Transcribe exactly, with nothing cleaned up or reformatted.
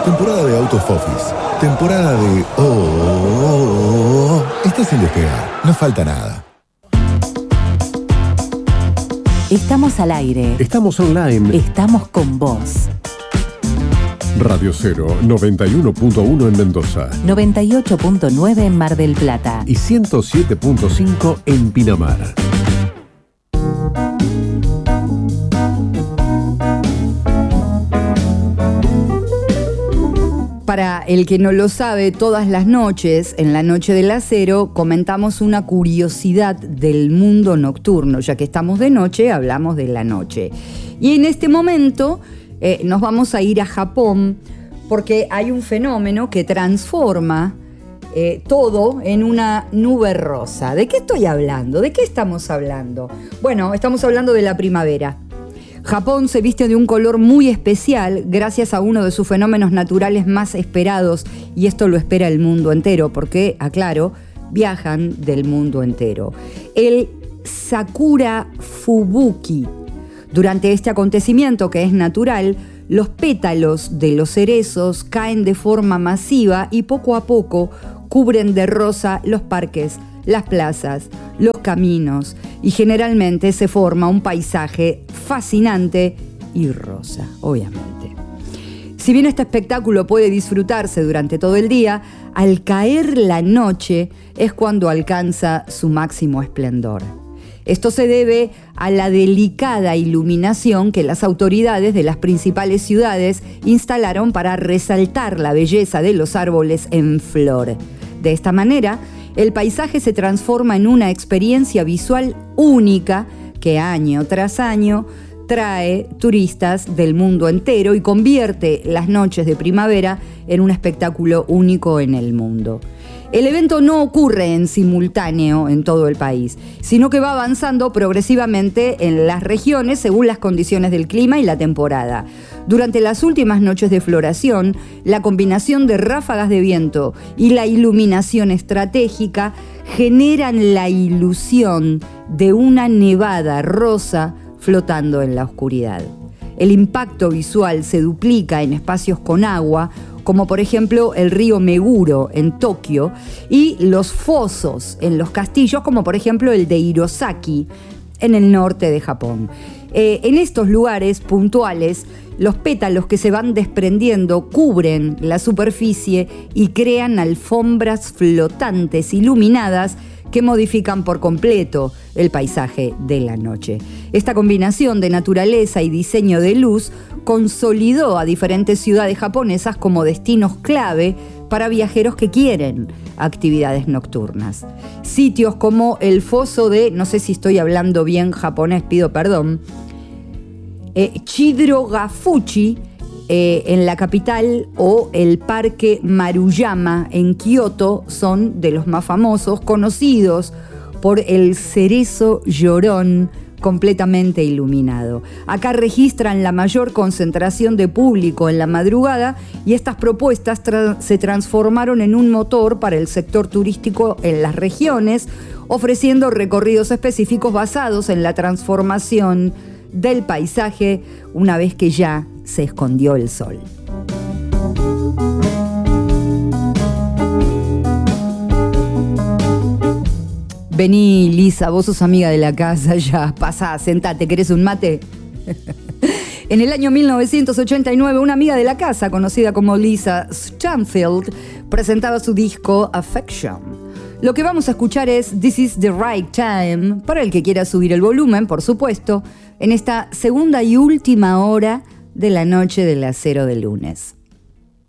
temporada de Out of Office, temporada de... Oh, oh, oh, oh. Estás sin despegar, no falta nada. Estamos al aire. Estamos online. Estamos con vos. Radio Cero, noventa y uno punto uno en Mendoza. noventa y ocho punto nueve en Mar del Plata. Y ciento siete punto cinco en Pinamar. Para el que no lo sabe, todas las noches, en la Noche del Acero, comentamos una curiosidad del mundo nocturno. Ya que estamos de noche, hablamos de la noche. Y en este momento eh, nos vamos a ir a Japón porque hay un fenómeno que transforma eh, todo en una nube rosa. ¿De qué estoy hablando? ¿De qué estamos hablando? Bueno, estamos hablando de la primavera. Japón se viste de un color muy especial gracias a uno de sus fenómenos naturales más esperados, y esto lo espera el mundo entero porque, aclaro, viajan del mundo entero. El Sakura Fubuki. Durante este acontecimiento, que es natural, los pétalos de los cerezos caen de forma masiva y poco a poco cubren de rosa los parques, las plazas, los caminos, y generalmente se forma un paisaje fascinante y rosa, obviamente. Si bien este espectáculo puede disfrutarse durante todo el día, al caer la noche es cuando alcanza su máximo esplendor. Esto se debe a la delicada iluminación que las autoridades de las principales ciudades instalaron para resaltar la belleza de los árboles en flor. De esta manera, el paisaje se transforma en una experiencia visual única que año tras año trae turistas del mundo entero y convierte las noches de primavera en un espectáculo único en el mundo. El evento no ocurre en simultáneo en todo el país, sino que va avanzando progresivamente en las regiones según las condiciones del clima y la temporada. Durante las últimas noches de floración, la combinación de ráfagas de viento y la iluminación estratégica generan la ilusión de una nevada rosa flotando en la oscuridad. El impacto visual se duplica en espacios con agua, como por ejemplo el río Meguro en Tokio, y los fosos en los castillos, como por ejemplo el de Hirosaki en el norte de Japón. Eh, en estos lugares puntuales, los pétalos que se van desprendiendo cubren la superficie y crean alfombras flotantes iluminadas que modifican por completo el paisaje de la noche. Esta combinación de naturaleza y diseño de luz consolidó a diferentes ciudades japonesas como destinos clave para viajeros que quieren actividades nocturnas. Sitios como el foso de, no sé si estoy hablando bien japonés, pido perdón, eh, Chidrogafuchi, Eh, en la capital, o el Parque Maruyama en Kioto son de los más famosos, conocidos por el cerezo llorón completamente iluminado. Acá registran la mayor concentración de público en la madrugada, y estas propuestas tra- se transformaron en un motor para el sector turístico en las regiones, ofreciendo recorridos específicos basados en la transformación del paisaje una vez que ya se escondió el sol. Vení, Lisa, vos sos amiga de la casa, ya, pasá, sentate, ¿querés un mate? En el año mil novecientos ochenta y nueve, una amiga de la casa, conocida como Lisa Stanfield, presentaba su disco Affection. Lo que vamos a escuchar es This is the Right Time, para el que quiera subir el volumen, por supuesto, en esta segunda y última hora de la Noche del Acero de lunes.